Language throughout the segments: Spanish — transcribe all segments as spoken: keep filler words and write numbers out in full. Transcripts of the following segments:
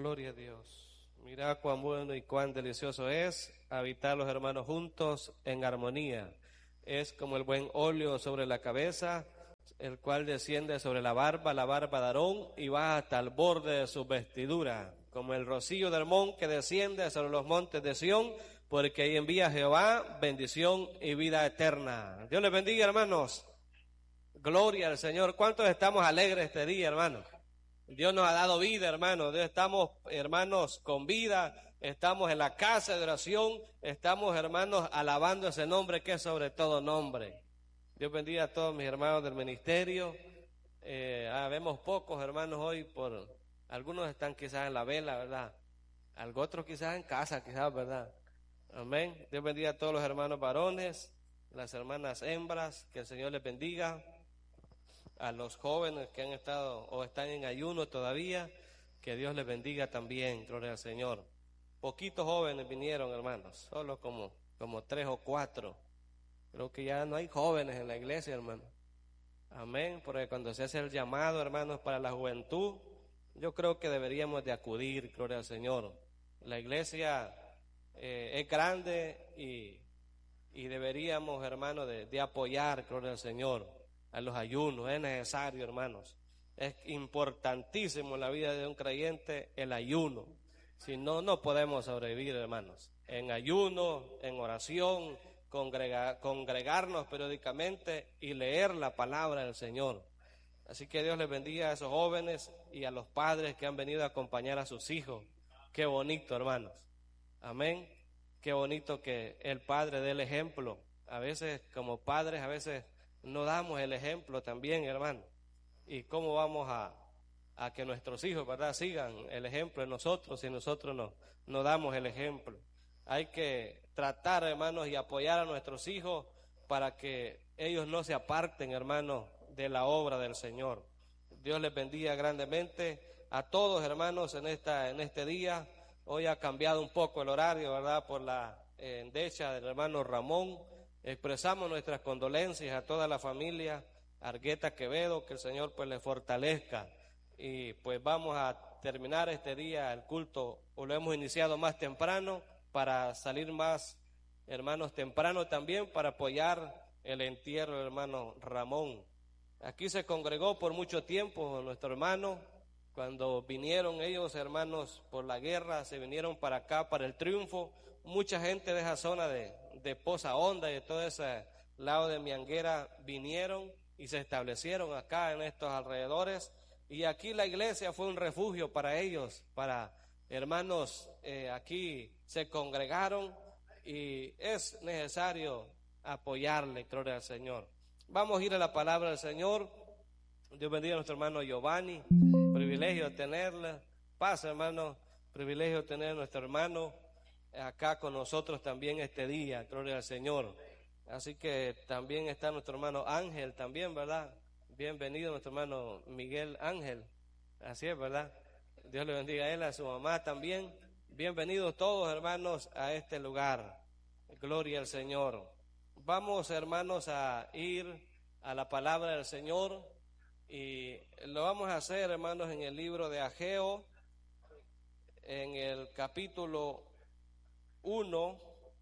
Gloria a Dios. Mira cuán bueno y cuán delicioso es habitar los hermanos juntos en armonía. Es como el buen óleo sobre la cabeza, el cual desciende sobre la barba, la barba de Aarón, y va hasta el borde de su vestidura, como el rocío del Hermón que desciende sobre los montes de Sión, porque ahí envía Jehová bendición y vida eterna. Dios les bendiga, hermanos. Gloria al Señor. ¿Cuántos estamos alegres este día, hermanos? Dios nos ha dado vida, hermanos. Dios, estamos, hermanos, con vida. Estamos en la casa de oración. Estamos, hermanos, alabando ese nombre que es sobre todo nombre. Dios bendiga a todos mis hermanos del ministerio. Eh, ah, vemos pocos hermanos hoy, por algunos están quizás en la vela, ¿verdad? Algo otros quizás en casa, quizás, ¿verdad? Amén. Dios bendiga a todos los hermanos varones, las hermanas hembras, que el Señor les bendiga. A los jóvenes que han estado o están en ayuno todavía, que Dios les bendiga también, gloria al Señor. Poquitos jóvenes vinieron, hermanos, solo como, como tres o cuatro. Creo que ya no hay jóvenes en la iglesia, hermano. Amén, porque cuando se hace el llamado, hermanos, para la juventud, yo creo que deberíamos de acudir, gloria al Señor. La iglesia eh, es grande y, y deberíamos, hermanos, de, de apoyar, gloria al Señor, a los ayunos. Es necesario, hermanos. Es importantísimo en la vida de un creyente el ayuno. Si no, no podemos sobrevivir, hermanos. En ayuno, en oración, congrega, congregarnos periódicamente y leer la palabra del Señor. Así que Dios les bendiga a esos jóvenes y a los padres que han venido a acompañar a sus hijos. Qué bonito, hermanos. Amén. Qué bonito que el padre dé el ejemplo. A veces, como padres, a veces no damos el ejemplo también, hermano. ¿Y cómo vamos a, a que nuestros hijos, verdad, sigan el ejemplo de nosotros si nosotros no, no damos el ejemplo? Hay que tratar, hermanos, y apoyar a nuestros hijos para que ellos no se aparten, hermanos, de la obra del Señor. Dios les bendiga grandemente a todos, hermanos, en esta en este día. Hoy ha cambiado un poco el horario, verdad, por la eh, endecha del hermano Ramón. Expresamos nuestras condolencias a toda la familia Argueta Quevedo, que el Señor pues le fortalezca. Y pues vamos a terminar este día el culto, o lo hemos iniciado más temprano, para salir más, hermanos, temprano también, para apoyar el entierro del hermano Ramón. Aquí se congregó por mucho tiempo nuestro hermano. Cuando vinieron ellos, hermanos, por la guerra, se vinieron para acá, para el triunfo. Mucha gente de esa zona de, de Poza Honda y de todo ese lado de Mianguera vinieron y se establecieron acá en estos alrededores. Y aquí la iglesia fue un refugio para ellos, para hermanos, eh, aquí se congregaron y es necesario apoyarle, gloria al Señor. Vamos a ir a la palabra del Señor. Dios bendiga a nuestro hermano Giovanni, privilegio de tenerle. Paz, hermano, privilegio de tener a nuestro hermano acá con nosotros también este día, gloria al Señor. Así que también está nuestro hermano Ángel también, ¿verdad? Bienvenido nuestro hermano Miguel Ángel, así es, ¿verdad? Dios le bendiga a él, a su mamá también. Bienvenidos todos, hermanos, a este lugar, gloria al Señor. Vamos, hermanos, a ir a la palabra del Señor y lo vamos a hacer, hermanos, en el libro de Ageo, en el capítulo uno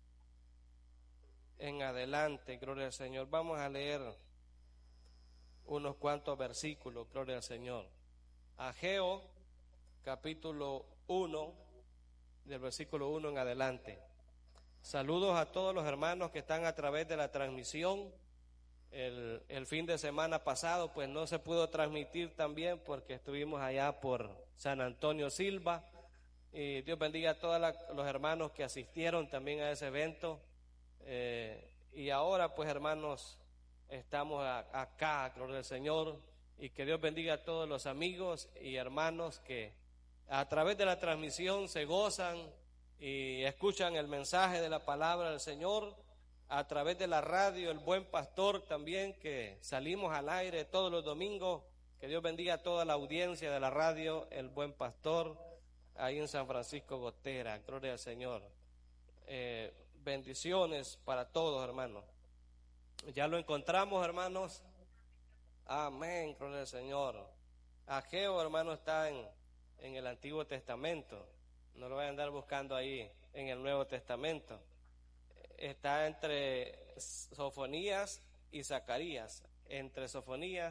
en adelante, gloria al Señor. Vamos a leer unos cuantos versículos, gloria al Señor. Ageo, capítulo uno, del versículo uno en adelante. Saludos a todos los hermanos que están a través de la transmisión. El, el fin de semana pasado pues no se pudo transmitir también porque estuvimos allá por San Antonio Silva. Y Dios bendiga a todos la, los hermanos que asistieron también a ese evento. Eh, y ahora pues, hermanos, estamos a, acá, gloria al Señor, y que Dios bendiga a todos los amigos y hermanos que a través de la transmisión se gozan y escuchan el mensaje de la palabra del Señor. A través de la radio, el Buen Pastor también, que salimos al aire todos los domingos. Que Dios bendiga a toda la audiencia de la radio, el Buen Pastor, ahí en San Francisco Gotera, gloria al Señor. Eh, bendiciones para todos, hermanos. Ya lo encontramos, hermanos. Amén, gloria al Señor. Ageo, hermano, está en, en el Antiguo Testamento. No lo vayan a andar buscando ahí en el Nuevo Testamento. Está entre Sofonías y Zacarías. Entre Sofonías